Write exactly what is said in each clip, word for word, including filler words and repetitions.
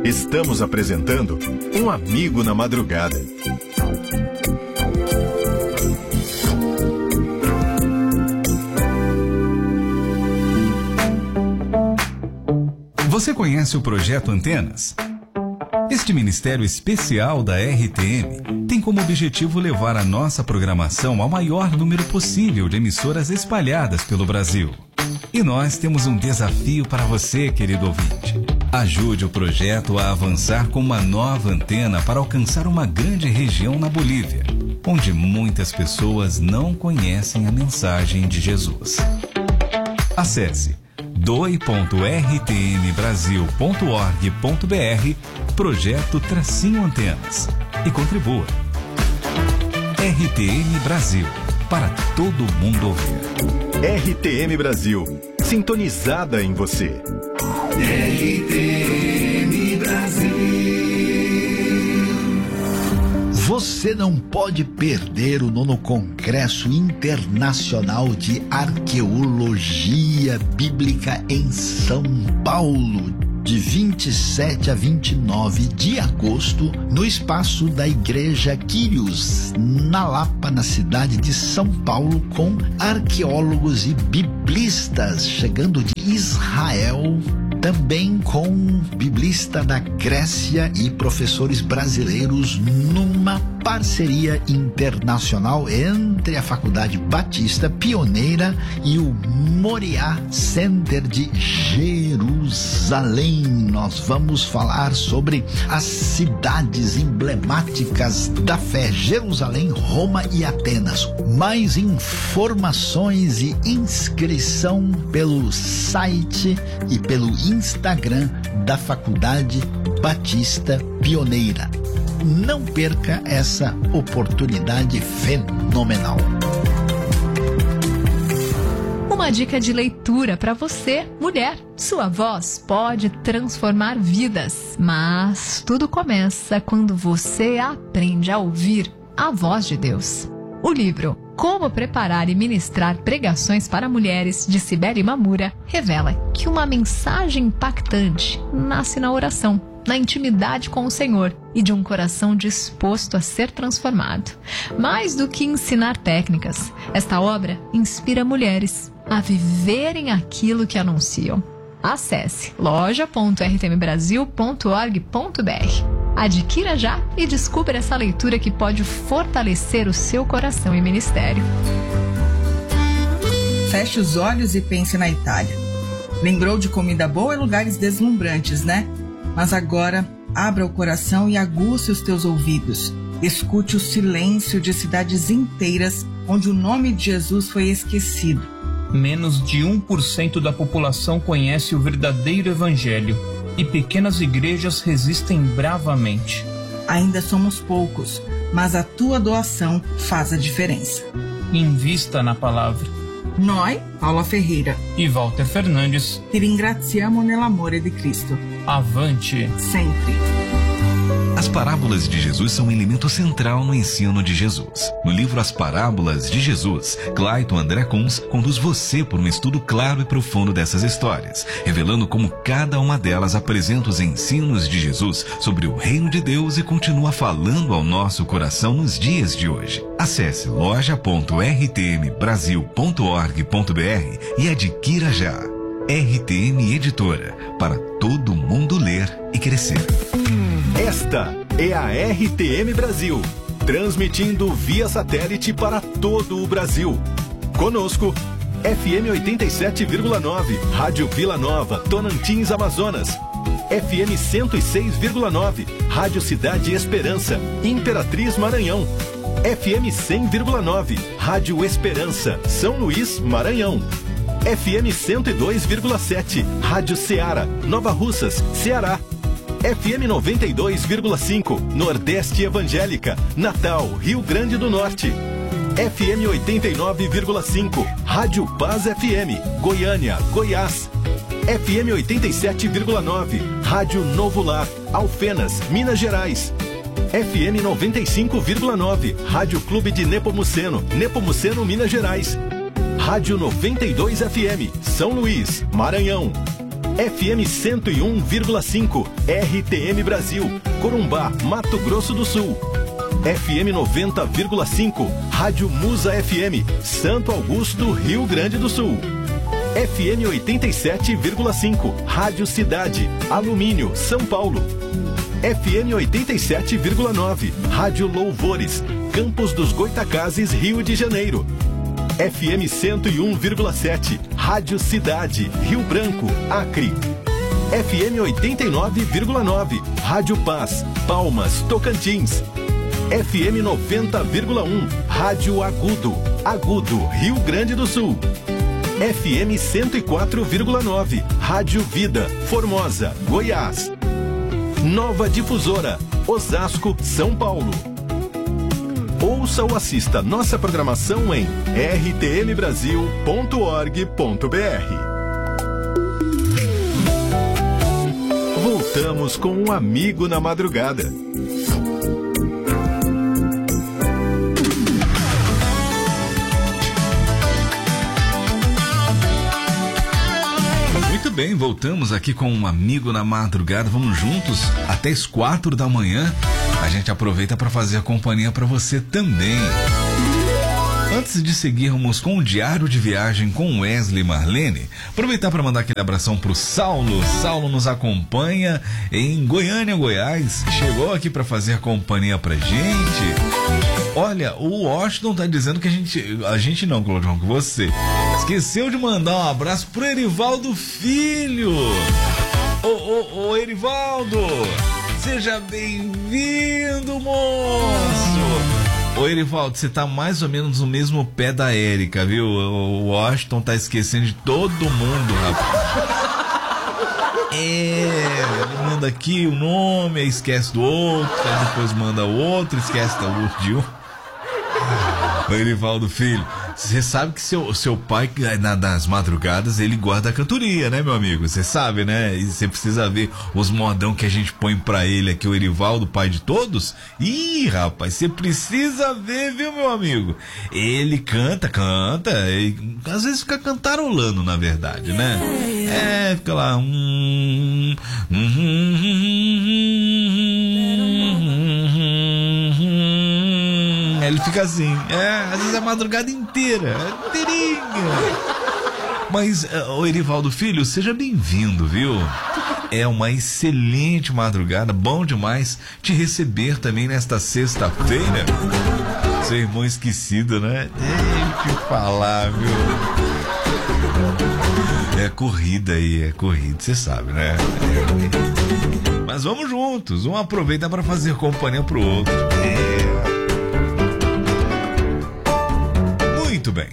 Estamos apresentando Um Amigo na Madrugada. Você conhece o Projeto Antenas? Este ministério especial da R T M tem como objetivo levar a nossa programação ao maior número possível de emissoras espalhadas pelo Brasil. E nós temos um desafio para você, querido ouvinte. Ajude o projeto a avançar com uma nova antena para alcançar uma grande região na Bolívia, onde muitas pessoas não conhecem a mensagem de Jesus. Acesse doe ponto r t m brasil ponto org ponto b r Projeto Tracinho Antenas e contribua. R T M Brasil, para todo mundo ouvir. R T M Brasil, sintonizada em você. R T M Brasil. Você não pode perder o nono Congresso Internacional de Arqueologia Bíblica em São Paulo, de vinte e sete a vinte e nove de agosto, no espaço da Igreja Quírios, na Lapa, na cidade de São Paulo, com arqueólogos e biblistas chegando de Israel, também com biblista da Grécia e professores brasileiros, numa parceria internacional entre a Faculdade Batista Pioneira e o Moriá Center de Jerusalém. Nós vamos falar sobre as cidades emblemáticas da fé: Jerusalém, Roma e Atenas. Mais informações e inscrição pelo site e pelo Instagram da Faculdade Batista Pioneira. Não perca essa oportunidade fenomenal. Uma dica de leitura para você, mulher. Sua voz pode transformar vidas, mas tudo começa quando você aprende a ouvir a voz de Deus. O livro Como Preparar e Ministrar Pregações para Mulheres, de Cibele Mamura, revela que uma mensagem impactante nasce na oração, na intimidade com o Senhor e de um coração disposto a ser transformado. Mais do que ensinar técnicas, esta obra inspira mulheres a viverem aquilo que anunciam. Acesse loja ponto r t m brasil ponto org ponto b r. Adquira já e descubra essa leitura que pode fortalecer o seu coração e ministério. Feche os olhos e pense na Itália. Lembrou de comida boa e lugares deslumbrantes, né? Mas agora, abra o coração e aguce os teus ouvidos. Escute o silêncio de cidades inteiras onde o nome de Jesus foi esquecido. Menos de um por cento da população conhece o verdadeiro evangelho e pequenas igrejas resistem bravamente. Ainda somos poucos, mas a tua doação faz a diferença. Invista na palavra. Noi, Paula Ferreira e Walter Fernandes, ti ringraziamo nell'amore di Cristo. Avante! Sempre! As parábolas de Jesus são um elemento central no ensino de Jesus. No livro As Parábolas de Jesus, Clayton André Kunz conduz você por um estudo claro e profundo dessas histórias, revelando como cada uma delas apresenta os ensinos de Jesus sobre o reino de Deus e continua falando ao nosso coração nos dias de hoje. Acesse loja ponto r t m brasil ponto org ponto b r e adquira já. R T M Editora, para todo mundo ler e crescer. Esta é a R T M Brasil, transmitindo via satélite para todo o Brasil. Conosco, F M oitenta e sete vírgula nove, Rádio Vila Nova, Tonantins, Amazonas. F M cento e seis vírgula nove, Rádio Cidade Esperança, Imperatriz, Maranhão. F M cem vírgula nove, Rádio Esperança, São Luís, Maranhão. F M cento e dois vírgula sete, Rádio Ceará, Nova Russas, Ceará. F M noventa e dois vírgula cinco, Nordeste Evangélica, Natal, Rio Grande do Norte. F M oitenta e nove vírgula cinco, Rádio Paz F M, Goiânia, Goiás. F M oitenta e sete vírgula nove, Rádio Novo Lar, Alfenas, Minas Gerais. F M noventa e cinco vírgula nove, Rádio Clube de Nepomuceno, Nepomuceno, Minas Gerais. Rádio noventa e dois F M, São Luís, Maranhão. F M cento e um vírgula cinco, R T M Brasil, Corumbá, Mato Grosso do Sul. F M noventa vírgula cinco, Rádio Musa F M, Santo Augusto, Rio Grande do Sul. F M oitenta e sete vírgula cinco, Rádio Cidade, Alumínio, São Paulo. F M oitenta e sete vírgula nove, Rádio Louvores, Campos dos Goitacazes, Rio de Janeiro. F M cento e um vírgula sete, Rádio Cidade, Rio Branco, Acre. F M oitenta e nove vírgula nove, Rádio Paz, Palmas, Tocantins. F M noventa vírgula um, Rádio Agudo, Agudo, Rio Grande do Sul. F M cento e quatro vírgula nove, Rádio Vida, Formosa, Goiás. Nova Difusora, Osasco, São Paulo. Ouça ou assista nossa programação em r t m brasil ponto org ponto b r. Voltamos com um amigo na madrugada. Muito bem, voltamos aqui com um amigo na madrugada. Vamos juntos até as quatro da manhã. A gente aproveita para fazer a companhia para você também. Antes de seguirmos com o Diário de Viagem com Wesley e Marlene, aproveitar para mandar aquele abração pro Saulo. Saulo nos acompanha em Goiânia, Goiás. Chegou aqui para fazer a companhia pra gente. Olha, o Washington tá dizendo que a gente... A gente não, Claudião, que você esqueceu de mandar um abraço pro Erivaldo Filho. Ô, ô, ô, Erivaldo, seja bem-vindo, moço. Ô, Erivaldo, você tá mais ou menos no mesmo pé da Érica, viu? O Washington tá esquecendo de todo mundo, rapaz. É, ele manda aqui o nome, aí esquece do outro, aí depois manda o outro, esquece do de um. Ô, Erivaldo Filho, você sabe que seu, seu pai, na, nas madrugadas, ele guarda a cantoria, né, meu amigo? Você sabe, né? E você precisa ver os modão que a gente põe pra ele aqui, o Erivaldo, pai de todos. Ih, rapaz, você precisa ver, viu, meu amigo? Ele canta, canta, e, às vezes fica cantarolando, na verdade, né? É, fica lá... Hum, hum, hum, hum, hum, hum, ele fica assim, é, às vezes a madrugada inteira, inteirinha. Mas, ô Erivaldo Filho, seja bem-vindo, viu? É uma excelente madrugada, bom demais te receber também nesta sexta-feira. Seu irmão esquecido, né? Deixa eu falar, viu? É corrida aí, é corrida, você sabe, né? É. Mas vamos juntos, um aproveita para fazer companhia pro outro. É. Muito bem.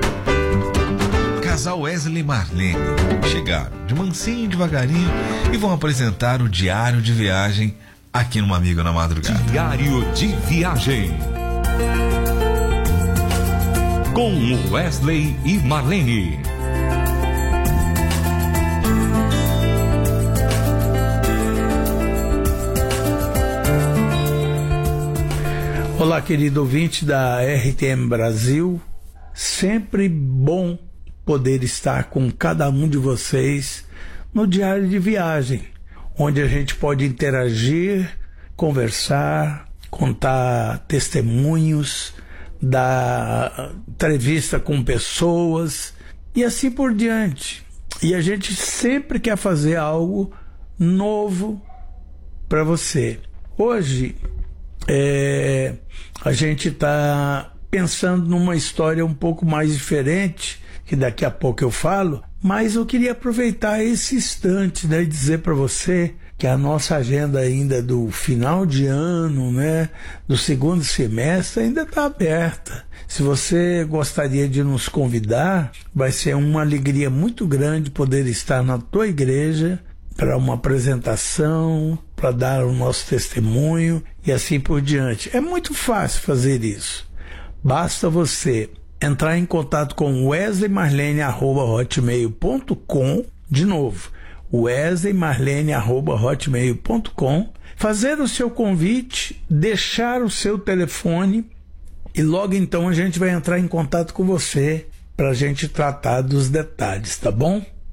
Casal Wesley e Marlene chegaram de mansinho, devagarinho, e vão apresentar o Diário de Viagem aqui no Amigo na Madrugada. Diário de Viagem com Wesley e Marlene. Olá, querido ouvinte da R T M Brasil. Sempre bom poder estar com cada um de vocês no Diário de Viagem, onde a gente pode interagir, conversar, contar testemunhos, dar entrevista com pessoas e assim por diante. E a gente sempre quer fazer algo novo para você. Hoje é, a gente está pensando numa história um pouco mais diferente, que daqui a pouco eu falo, mas eu queria aproveitar esse instante, né, e dizer para você que a nossa agenda ainda do final de ano, né, do segundo semestre, ainda está aberta. Se você gostaria de nos convidar, vai ser uma alegria muito grande poder estar na tua igreja para uma apresentação, para dar o nosso testemunho e assim por diante. É muito fácil fazer isso. Basta você entrar em contato com wesley marlene arroba hotmail ponto com, de novo, wesley marlene arroba hotmail ponto com, fazer o seu convite, deixar o seu telefone e logo então a gente vai entrar em contato com você para a gente tratar dos detalhes, tá bom?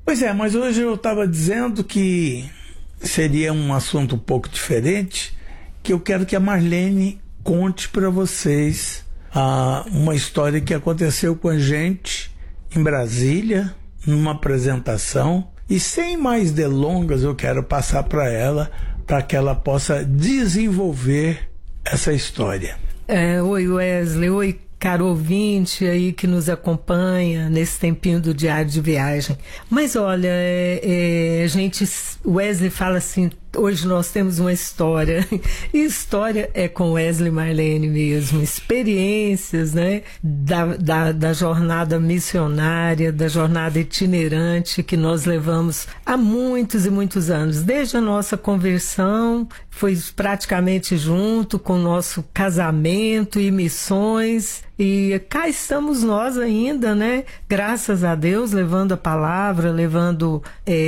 Pois é, mas hoje eu estava dizendo que seria um assunto um pouco diferente, que eu quero que a Marlene conte para vocês ah, uma história que aconteceu com a gente em Brasília, numa apresentação, e sem mais delongas eu quero passar para ela, para que ela possa desenvolver essa história. É, oi Wesley, oi caro ouvinte aí que nos acompanha nesse tempinho do Diário de Viagem. Mas olha, é, é, a gente, Wesley fala assim, hoje nós temos uma história, e história é com Wesley e Marlene mesmo, experiências, né, da, da, da jornada missionária, da jornada itinerante que nós levamos há muitos e muitos anos, desde a nossa conversão, foi praticamente junto com o nosso casamento e missões, e cá estamos nós ainda, né, graças a Deus, levando a palavra, levando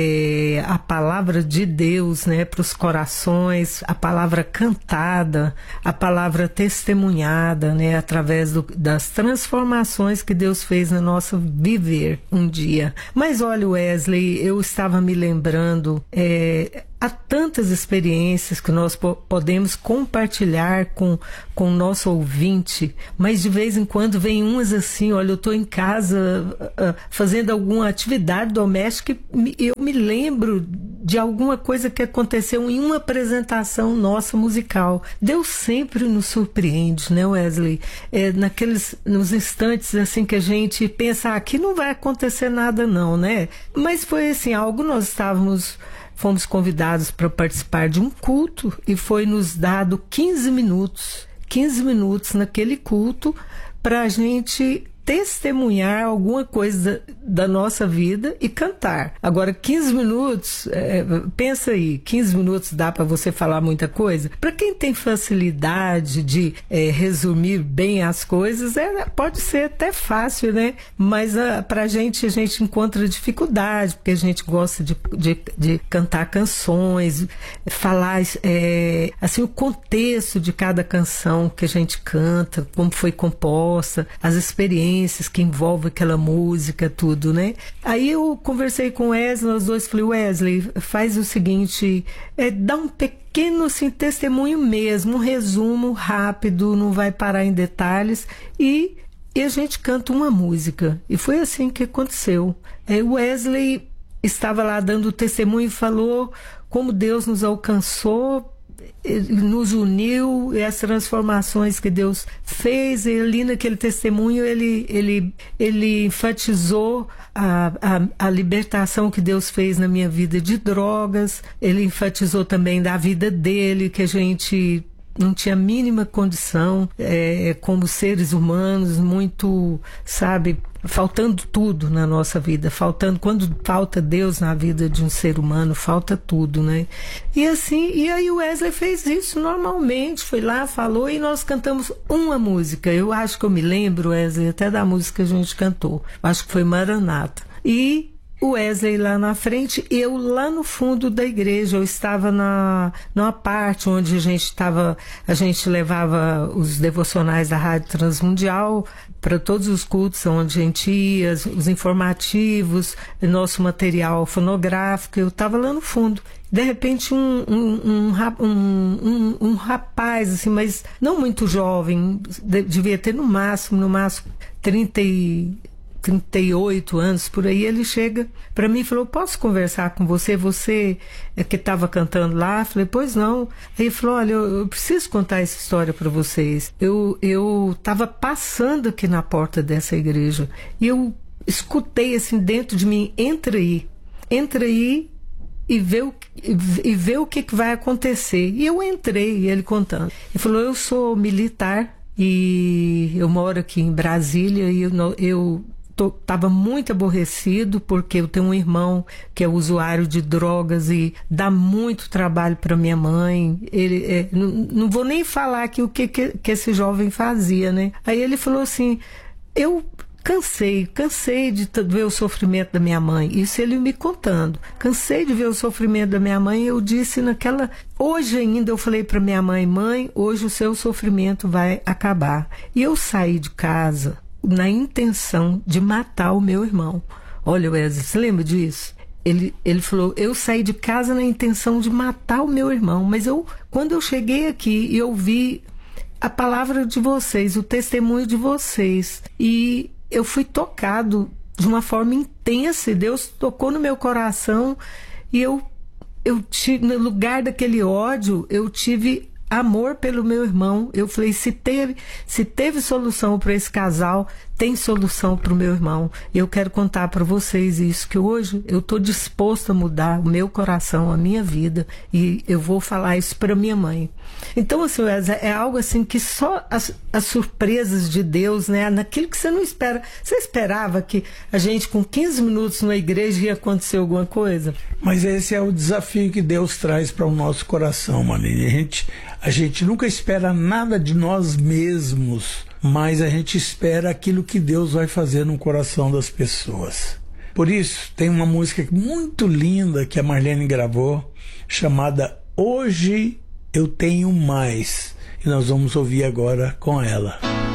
é, a palavra de Deus, né, para os corações, a palavra cantada, a palavra testemunhada, né, através do, das transformações que Deus fez no nosso viver um dia. Mas olha, Wesley, eu estava me lembrando, é, há tantas experiências que nós po- podemos compartilhar com com o nosso ouvinte, mas de vez em quando vem umas assim, olha, eu estou em casa uh, fazendo alguma atividade doméstica e eu me lembro de alguma coisa que aconteceu em uma apresentação nossa musical. Deus sempre nos surpreende, né, Wesley? É, naqueles, nos instantes assim que a gente pensa, ah, aqui não vai acontecer nada não, né? Mas foi assim, algo nós estávamos... Fomos convidados para participar de um culto e foi nos dado quinze minutos, quinze minutos naquele culto para a gente testemunhar alguma coisa da, da nossa vida e cantar. Agora, quinze minutos, é, pensa aí, quinze minutos dá para você falar muita coisa? Para quem tem facilidade de é, resumir bem as coisas, é, pode ser até fácil, né? Mas para a gente, a gente encontra dificuldade, porque a gente gosta de, de, de cantar canções, falar é, assim, o contexto de cada canção que a gente canta, como foi composta, as experiências que envolve aquela música, tudo, né? Aí eu conversei com o Wesley, nós dois, falei, Wesley, faz o seguinte, é, dá um pequeno assim, testemunho mesmo, um resumo rápido, não vai parar em detalhes, e, e a gente canta uma música. E foi assim que aconteceu. É, o Wesley estava lá dando testemunho e falou como Deus nos alcançou, nos uniu, e as transformações que Deus fez, e ali naquele testemunho ele, ele, ele enfatizou a, a, a libertação que Deus fez na minha vida de drogas, ele enfatizou também da vida dele, que a gente não tinha a mínima condição, é, como seres humanos, muito, sabe, faltando tudo na nossa vida, faltando, quando falta Deus na vida de um ser humano, falta tudo, né? E assim, e aí o Wesley fez isso normalmente, foi lá, falou, e nós cantamos uma música. Eu acho que eu me lembro, Wesley, até da música que a gente cantou, acho que foi Maranata. E o Wesley lá na frente, eu lá no fundo da igreja, eu estava na numa parte onde a gente estava, a gente levava os devocionais da Rádio Transmundial para todos os cultos onde a gente ia, os informativos, nosso material fonográfico, eu estava lá no fundo. De repente um, um, um, um, um, um rapaz, assim, mas não muito jovem, devia ter no máximo, no máximo trinta e trinta e oito anos, por aí, ele chega para mim e falou, posso conversar com você? Você é que estava cantando lá? Falei, pois não. Aí ele falou, olha, eu, eu preciso contar essa história para vocês. Eu eu estava passando aqui na porta dessa igreja e eu escutei assim dentro de mim, entra aí, entra aí e vê o, e vê o que, que vai acontecer. E eu entrei, ele contando. Ele falou, eu sou militar e eu moro aqui em Brasília e eu, eu estava muito aborrecido porque eu tenho um irmão que é usuário de drogas e dá muito trabalho para minha mãe. Ele, é, não, não vou nem falar aqui o que, que, que esse jovem fazia, né? Aí ele falou assim, eu cansei, cansei de ver o sofrimento da minha mãe. Isso ele me contando. Cansei de ver o sofrimento da minha mãe. Eu disse naquela... Hoje ainda eu falei para minha mãe, mãe, hoje o seu sofrimento vai acabar. E eu saí de casa na intenção de matar o meu irmão. Olha, Wesley, você lembra disso? ele, ele falou, eu saí de casa na intenção de matar o meu irmão, mas eu, quando eu cheguei aqui e ouvi a palavra de vocês, o testemunho de vocês, e eu fui tocado de uma forma intensa, e Deus tocou no meu coração, e eu, eu tive, no lugar daquele ódio, eu tive amor pelo meu irmão. Eu falei, se teve, se teve solução para esse casal, tem solução para o meu irmão. Eu quero contar para vocês isso, que hoje eu estou disposto a mudar o meu coração, a minha vida, e eu vou falar isso para minha mãe. Então, assim, é algo assim que só as, as surpresas de Deus, né? Naquilo que você não espera. Você esperava que a gente com quinze minutos na igreja ia acontecer alguma coisa? Mas esse é o desafio que Deus traz para o nosso coração, Marlene. A gente, a gente nunca espera nada de nós mesmos, mas a gente espera aquilo que Deus vai fazer no coração das pessoas. Por isso, tem uma música muito linda que a Marlene gravou, chamada Hoje Eu Tenho Mais, e nós vamos ouvir agora com ela.